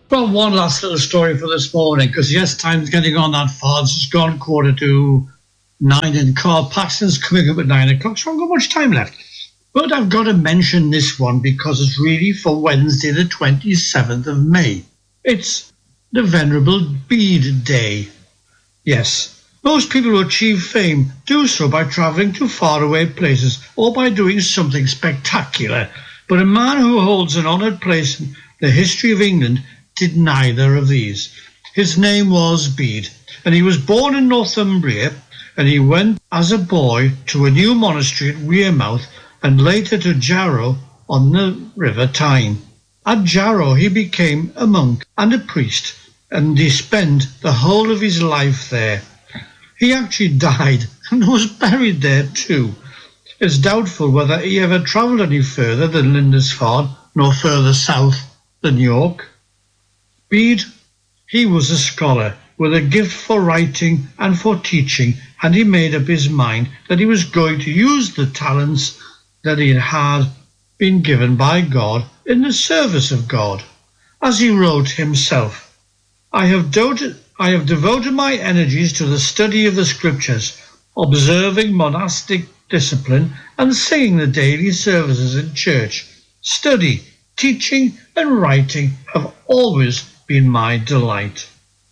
Well, one last little story for this morning, because yes, time's getting on that far. It's gone 9:15, and Carl Paxton's coming up at 9 o'clock, so I've got much time left. But I've got to mention this one because it's really for Wednesday, the 27th of May. It's the Venerable Bede Day. Yes, most people who achieve fame do so by travelling to faraway places or by doing something spectacular. But a man who holds an honoured place in the history of England did neither of these. His name was Bede, and he was born in Northumbria, and he went as a boy to a new monastery at Wearmouth and later to Jarrow on the River Tyne. At Jarrow he became a monk and a priest, and he spent the whole of his life there. He actually died and was buried there too. It's doubtful whether he ever travelled any further than Lindisfarne, nor further south than York. Bede, he was a scholar with a gift for writing and for teaching, and he made up his mind that he was going to use the talents that he had been given by God in the service of God. As he wrote himself, I have devoted my energies to the study of the Scriptures, observing monastic discipline and singing the daily services in church. Study, teaching and writing have always been my delight.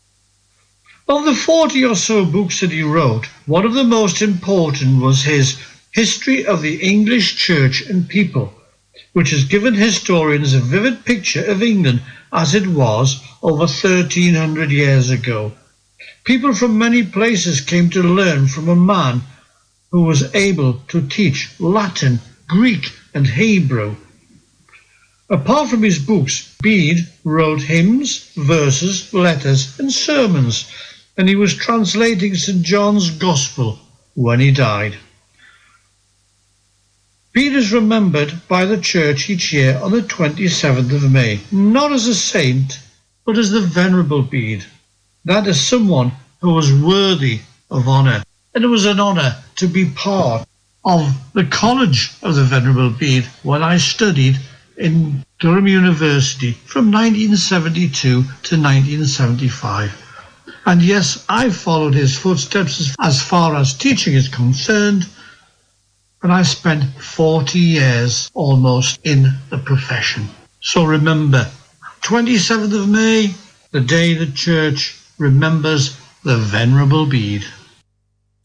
Of the 40 or so books that he wrote, one of the most important was his History of the English Church and People, which has given historians a vivid picture of England as it was over 1300 years ago. People from many places came to learn from a man who was able to teach Latin, Greek and Hebrew. Apart from his books, Bede wrote hymns, verses, letters and sermons, and he was translating St. John's Gospel when he died. Bede is remembered by the Church each year on the 27th of May, not as a saint, but as the Venerable Bede. That is someone who was worthy of honour, and it was an honour to be part of the College of the Venerable Bede when I studied in Durham University from 1972 to 1975. And yes, I followed his footsteps as far as teaching is concerned, and I spent 40 years almost in the profession. So remember, 27th of May, the day the Church remembers the Venerable Bede.